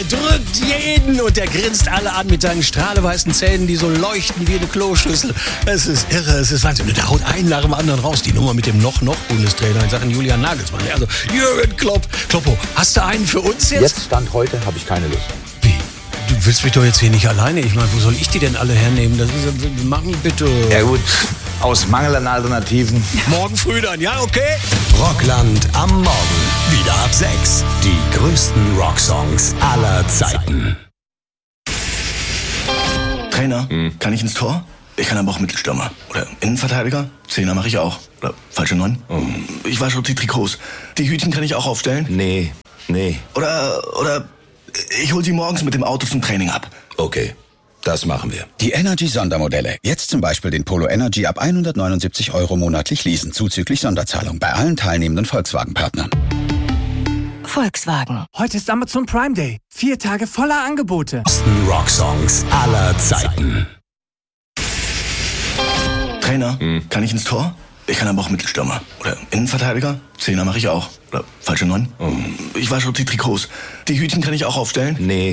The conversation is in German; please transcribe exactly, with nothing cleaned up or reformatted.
Drückt jeden und der grinst alle an mit seinen strahleweißen Zähnen, die so leuchten wie eine Kloschüssel. Es ist irre, es ist Wahnsinn. Und der haut einen nach dem anderen raus. Die Nummer mit dem Noch-Noch-Bundestrainer in Sachen Julian Nagelsmann. Also Jürgen Klopp. Kloppo, hast du einen für uns jetzt? Jetzt, Stand heute, habe ich keine Lust. Wie? Du willst mich doch jetzt hier nicht alleine. Ich meine, wo soll ich die denn alle hernehmen? Das ist, machen bitte. Ja gut, aus Mangel an Alternativen. Morgen früh dann, ja, okay? Rockland am Morgen. Wieder ab sechs. Die größten Rocksongs aller Zeiten. Trainer, hm. kann ich ins Tor? Ich kann aber auch Mittelstürmer. Oder Innenverteidiger? Zehner mache ich auch. Oder falsche Neun? Hm. Ich wasche die Trikots. Die Hütchen kann ich auch aufstellen? Nee, nee. Oder, oder ich hol sie morgens mit dem Auto zum Training ab. Okay, das machen wir. Die Energy-Sondermodelle. Jetzt zum Beispiel den Polo Energy ab hundertneunundsiebzig Euro monatlich leasen, zuzüglich Sonderzahlung bei allen teilnehmenden Volkswagen-Partnern. Volkswagen. Heute ist Amazon Prime Day. Vier Tage voller Angebote. Rocksongs aller Zeiten. Trainer, hm. kann ich ins Tor? Ich kann aber auch Mittelstürmer. Oder Innenverteidiger? Zehner mache ich auch. Oder falsche Neun? Hm. Ich wasche die Trikots. Die Hütchen kann ich auch aufstellen? Nee.